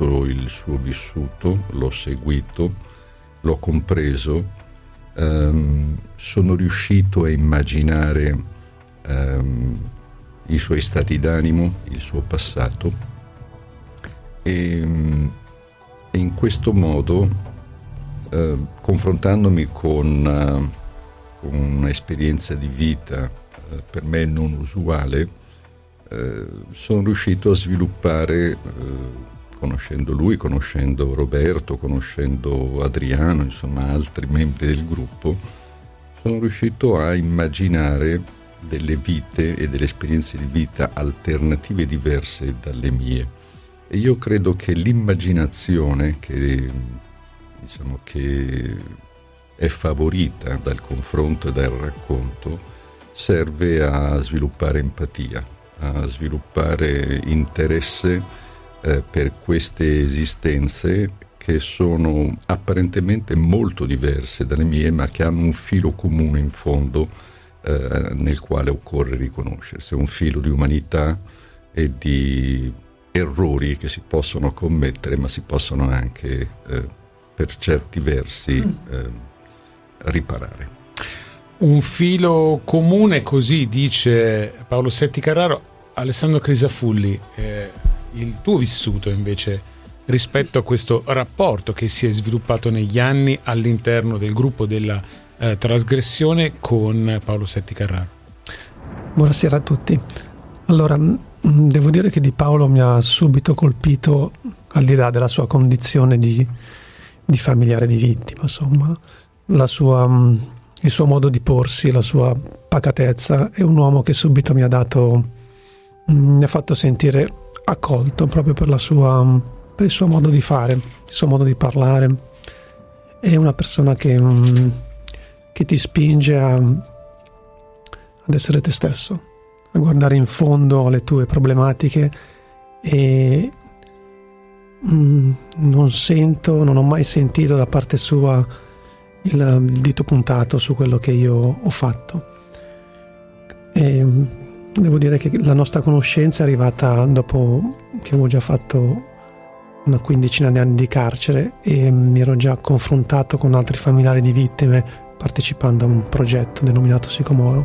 conosciuto il suo vissuto, l'ho seguito, l'ho compreso, sono riuscito a immaginare i suoi stati d'animo, il suo passato, e in questo modo, confrontandomi con un'esperienza di vita per me non usuale, sono riuscito a sviluppare, conoscendo lui, conoscendo Roberto, conoscendo Adriano, insomma altri membri del gruppo, sono riuscito a immaginare delle vite e delle esperienze di vita alternative diverse dalle mie. E io credo che l'immaginazione, che è favorita dal confronto e dal racconto, serve a sviluppare empatia, a sviluppare interesse per queste esistenze che sono apparentemente molto diverse dalle mie, ma che hanno un filo comune in fondo nel quale occorre riconoscersi, un filo di umanità e di errori che si possono commettere, ma si possono anche per certi versi riparare. Un filo comune, così dice Paolo Setti Carraro. Alessandro Crisafulli, il tuo vissuto invece rispetto a questo rapporto che si è sviluppato negli anni all'interno del gruppo della trasgressione con Paolo Setti Carraro. Buonasera a tutti. Allora, devo dire che di Paolo mi ha subito colpito, al di là della sua condizione di familiare di vittima, insomma, il suo modo di porsi, la sua pacatezza. È un uomo che subito mi ha fatto sentire accolto, proprio per il suo modo di fare, il suo modo di parlare. È una persona che ti spinge ad essere te stesso, a guardare in fondo alle tue problematiche, e non ho mai sentito da parte sua il dito puntato su quello che io ho fatto. E devo dire che la nostra conoscenza è arrivata dopo che avevo già fatto una quindicina di anni di carcere e mi ero già confrontato con altri familiari di vittime partecipando a un progetto denominato Sicomoro,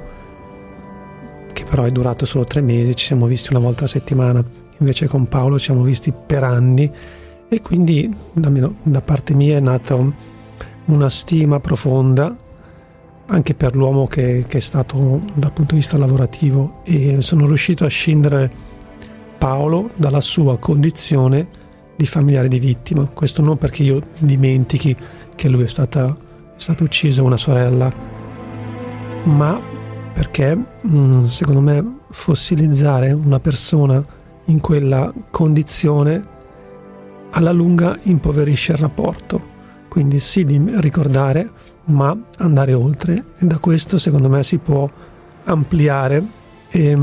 che però è durato solo 3 mesi. Ci siamo visti una volta a settimana. Invece con Paolo ci siamo visti per anni, e quindi da parte mia è nata una stima profonda anche per l'uomo che è stato dal punto di vista lavorativo, e sono riuscito a scindere Paolo dalla sua condizione di familiare di vittima. Questo non perché io dimentichi che lui è stato ucciso, una sorella, ma perché secondo me fossilizzare una persona in quella condizione alla lunga impoverisce il rapporto. Quindi sì, di ricordare, ma andare oltre, e da questo secondo me si può ampliare e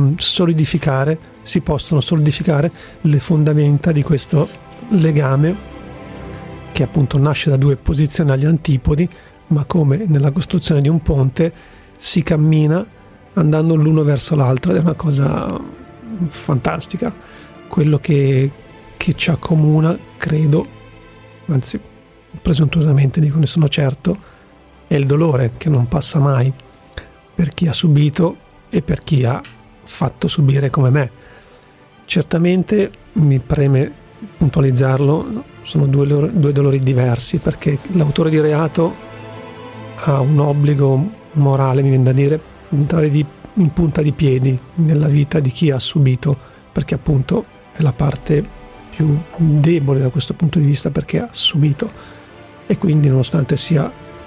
si possono solidificare le fondamenta di questo legame, che appunto nasce da 2 posizioni agli antipodi, ma come nella costruzione di un ponte si cammina andando l'uno verso l'altro, ed è una cosa fantastica. Quello che ci accomuna, credo, anzi presuntuosamente dico, ne sono certo, è il dolore che non passa mai, per chi ha subito e per chi ha fatto subire come me. Certamente mi preme puntualizzarlo, sono due dolori diversi, perché l'autore di reato ha un obbligo morale, mi viene da dire, di entrare in punta di piedi nella vita di chi ha subito, perché appunto è la parte più debole da questo punto di vista, perché ha subito, e quindi nonostante siamo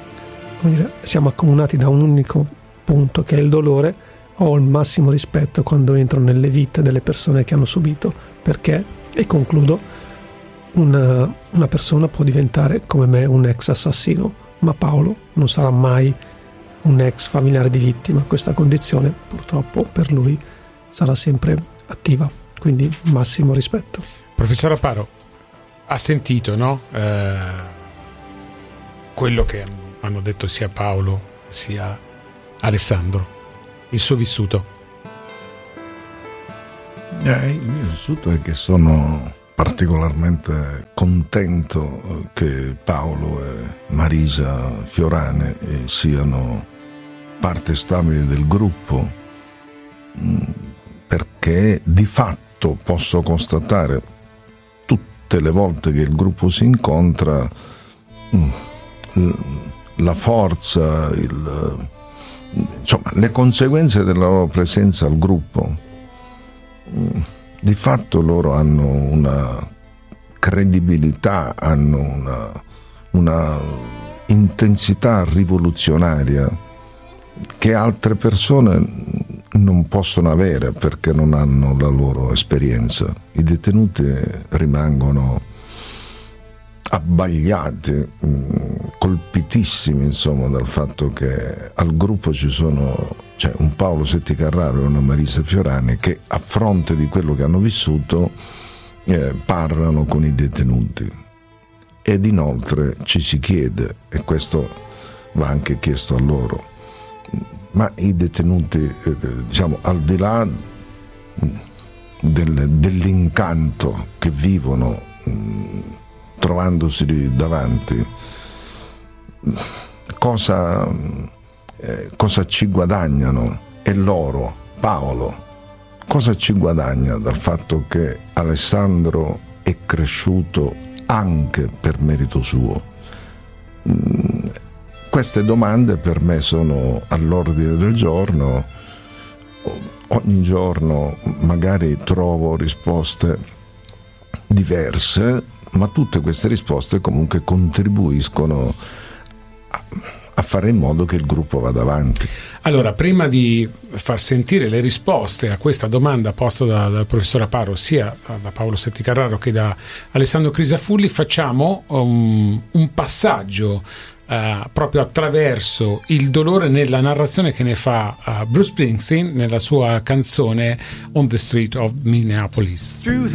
accomunati da un unico punto che è il dolore, ho il massimo rispetto quando entro nelle vite delle persone che hanno subito, perché, e concludo, una persona può diventare come me un ex assassino, ma Paolo non sarà mai un ex familiare di vittima. Questa condizione purtroppo per lui sarà sempre attiva, quindi massimo rispetto. Professor Aparo, ha sentito, no? Quello che hanno detto sia Paolo sia Alessandro, il suo vissuto. Il mio vissuto è che sono particolarmente contento che Paolo e Marisa Fiorani siano parte stabile del gruppo, perché di fatto posso constatare tutte le volte che il gruppo si incontra la forza, insomma, le conseguenze della loro presenza al gruppo. Di fatto loro hanno una credibilità, hanno una intensità rivoluzionaria che altre persone non possono avere perché non hanno la loro esperienza. I detenuti rimangono abbagliati, colpitissimi, insomma, dal fatto che al gruppo c'è un Paolo Setticarraro e una Marisa Fiorani che, a fronte di quello che hanno vissuto, parlano con i detenuti. Ed inoltre ci si chiede, e questo va anche chiesto a loro, ma i detenuti, diciamo, al di là dell'incanto che vivono trovandosi davanti, cosa ci guadagnano? E loro, Paolo, cosa ci guadagna dal fatto che Alessandro è cresciuto anche per merito suo? Queste domande per me sono all'ordine del giorno. Ogni giorno magari trovo risposte diverse, ma tutte queste risposte comunque contribuiscono a fare in modo che il gruppo vada avanti. Allora, prima di far sentire le risposte a questa domanda posta dal professor Aparo, sia da Paolo Setticarraro che da Alessandro Crisafulli, facciamo un passaggio proprio attraverso il dolore nella narrazione che ne fa Bruce Springsteen nella sua canzone On the Street of Minneapolis.